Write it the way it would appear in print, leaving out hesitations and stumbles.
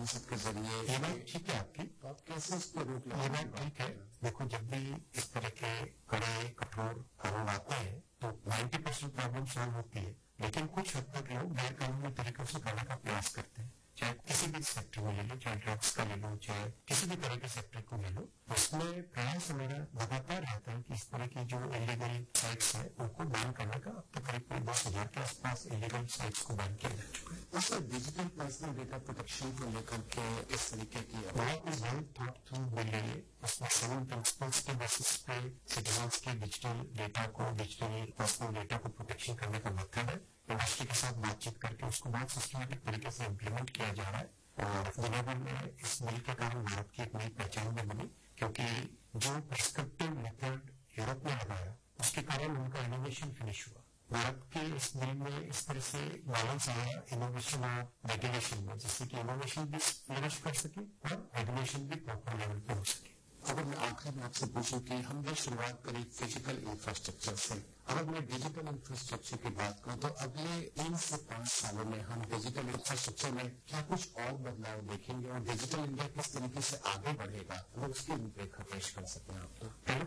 संसद के जरिए ये बात ठीक है आपकी। तो आप कैसे इस पर रोक ये बात ठीक है। देखो, जब भी इस तरह के कड़े कठोर कानून आते हैं तो 90% प्रॉब्लम सॉल्व होती है, लेकिन कुछ हद तक लोग गैर कानूनी तरीकों से करने का प्रयास करते हैं। चाहे किसी भी सेक्टर में ले लो, चाहे ड्रग्स का ले लो, चाहे किसी भी तरह के सेक्टर को ले लो, उसमें प्रयास हमारा लगातार रहता है कि इस तरह की जो इलीगल साइट्स है उनको बैन करने का। अब तक करीब 10,000 के आसपास इलीगल साइट्स को बैन किया जा चुका है। Sir, digital personal data protection को लेकर के इस तरीके की उसमें 7 प्रिंसिपल्स के बेसिस पे सिटीजन्स के डिजिटल डेटा को, डिजिटल पर्सनल डेटा को प्रोटेक्शन करने का मकसद है। इंडस्ट्री के साथ बातचीत करके उसको बहुत सिस्टमेटिक तरीके से इम्प्लीमेंट किया जा रहा है और दुनिया भर में इस बिल के कारण भारत की एक नई पहचान भी बनी, क्योंकि जो प्रिस्क्रिप्टिव मेथड यूरोप में लगाया उसके कारण उनका इनोवेशन फिनिश हुआ। भारत के इस बिल में इस तरह से बैलेंस आया इनोवेशन और रेगुलेशन में, जिससे कि इनोवेशन भी फ्लरिश कर सके और रेगुलेशन भी प्रॉपर लेवल पे हो सके। अगर मैं आखिर में आपसे पूछूं कि हमने शुरुआत करी फिजिकल इंफ्रास्ट्रक्चर से, अगर मैं डिजिटल इंफ्रास्ट्रक्चर की बात करूं तो अगले 3 से 5 सालों में हम डिजिटल इंफ्रास्ट्रक्चर में क्या कुछ और बदलाव देखेंगे और डिजिटल इंडिया किस तरीके से आगे बढ़ेगा, अगर उसकी रूपरेखा पेश कर सकें आप तो।